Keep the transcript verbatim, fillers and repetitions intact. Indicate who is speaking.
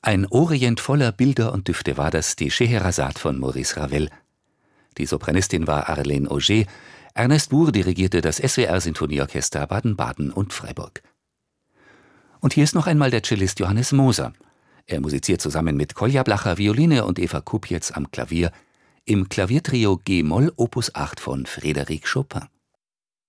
Speaker 1: Ein Orient voller Bilder und Düfte war das, die Scheherazade von Maurice Ravel. Die Sopranistin war Arlene Auger, Ernest Buhr dirigierte das S W R-Sinfonieorchester Baden-Baden und Freiburg. Und hier ist noch einmal der Cellist Johannes Moser. Er musiziert zusammen mit Kolja Blacher Violine und Eva Kupjetz am Klavier im Klaviertrio G-Moll Opus acht von Frédéric Chopin.